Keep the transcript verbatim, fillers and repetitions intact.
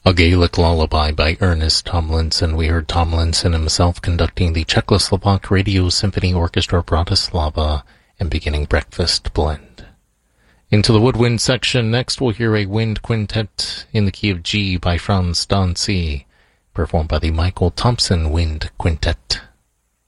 A Gaelic Lullaby by Ernest Tomlinson. We heard Tomlinson himself conducting the Czechoslovak Radio Symphony Orchestra Bratislava and beginning Breakfast Blend. Into the woodwind section, next we'll hear a wind quintet in the key of G by Franz Dancy, performed by the Michael Thompson Wind Quintet.